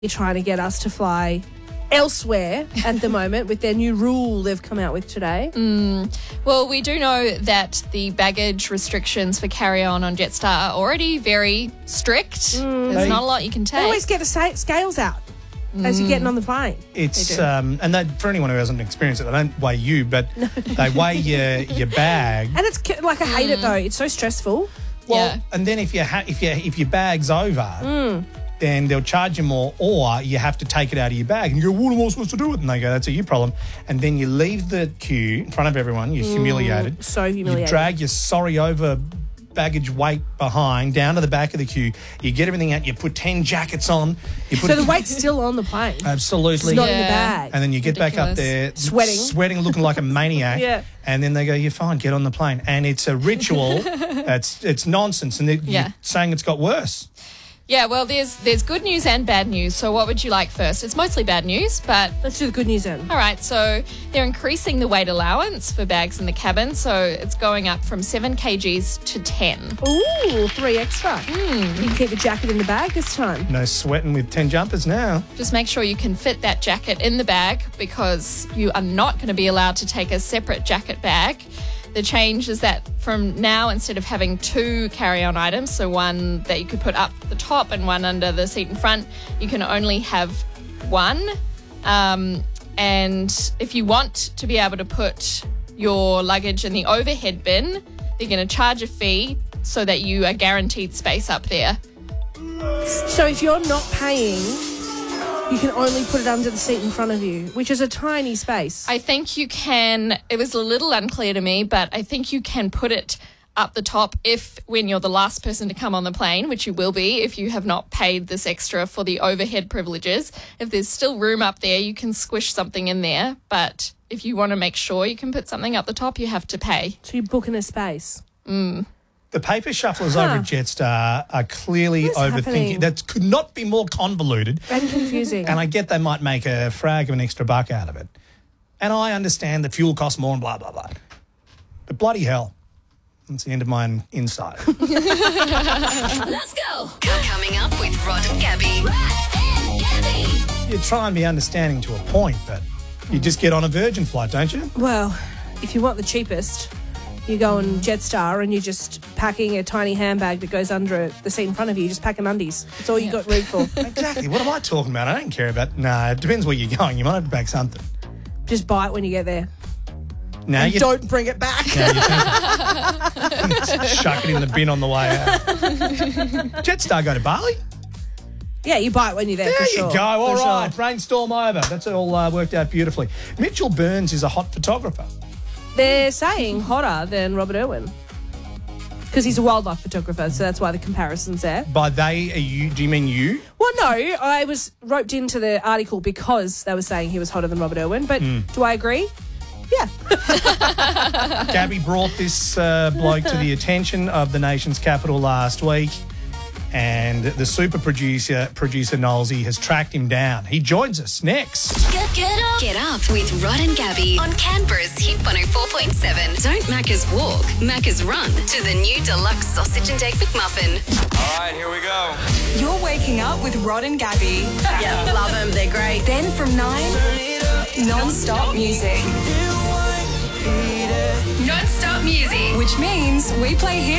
You're trying to get us to fly elsewhere at the moment with their new rule they've come out with today. Well, we do know that the baggage restrictions for carry-on Jetstar are already very strict. There's not a lot you can take. They always get the scales out as you're getting on the plane. It's and that, for anyone who hasn't experienced it, they don't weigh you, but they weigh your bag. And it's like, I hate it though. It's so stressful. Well, and then if your bag's over, then they'll charge you more, or you have to take it out of your bag. And you go, what am I supposed to do with it? And they go, that's a you problem. And then you leave the queue in front of everyone. You're humiliated. So humiliated. You drag your sorry over baggage weight behind down to the back of the queue. You get everything out. You put 10 jackets on. So the weight's still on the plane. Absolutely. It's not in the bag. And then you get back up there sweating, looking like a maniac. And then they go, you're fine, get on the plane. And it's a ritual. It's nonsense. And you're saying it's got worse. Yeah, well, there's good news and bad news. So what would you like first? It's mostly bad news, but... Let's do the good news then. All right, so they're increasing the weight allowance for bags in the cabin. So it's going up from 7 kgs to 10. Ooh, 3 extra. You can keep the jacket in the bag this time. No sweating with 10 jumpers now. Just make sure you can fit that jacket in the bag, because you are not going to be allowed to take a separate jacket bag. The change is that from now, instead of having 2 carry-on items, so one that you could put up the top and one under the seat in front, you can only have 1. And if you want to be able to put your luggage in the overhead bin, they're going to charge a fee so that you are guaranteed space up there. So if you're not paying, you can only put it under the seat in front of you, which is a tiny space. I think you can. It was a little unclear to me, but I think you can put it up the top when you're the last person to come on the plane, which you will be if you have not paid this extra for the overhead privileges. If there's still room up there, you can squish something in there. But if you want to make sure you can put something up the top, you have to pay. So you're booking a space. The paper shufflers over at Jetstar are clearly overthinking. That could not be more convoluted. And confusing. And I get they might make a frag of an extra buck out of it. And I understand the fuel costs more and blah, blah, blah. But bloody hell, that's the end of my insight. Let's go. Coming up with Rod and Gabby. Rod and Gabby. You try and be understanding to a point, but you just get on a Virgin flight, don't you? Well, if you want the cheapest, you go on Jetstar and you're just packing a tiny handbag that goes under the seat in front of you. You just pack an undies. That's all you got room for. Exactly. What am I talking about? I don't care about... No, it depends where you're going. You might have to pack something. Just buy it when you get there. No, and don't bring it back. Chuck it in the bin on the way out. Jetstar go to Bali? Yeah, you buy it when you're there, for sure. There you go. All For right. sure. Brainstorm over. That's all worked out beautifully. Mitchell Burns is a hot photographer. They're saying hotter than Robert Irwin because he's a wildlife photographer, so that's why the comparison's there. By they, do you mean you? Well, no, I was roped into the article because they were saying he was hotter than Robert Irwin, but do I agree? Yeah. Gabby brought this bloke to the attention of the nation's capital last week, and the super producer Nolsey, has tracked him down. He joins us next. Get up with Rod and Gabby on Canberra's Hit 104.7. Don't Macca's walk, Macca's run to the new deluxe sausage and egg McMuffin. All right, here we go. You're waking up with Rod and Gabby. Yeah, love them. They're great. Then from 9, non-stop music. Non-stop music. Which means we play hits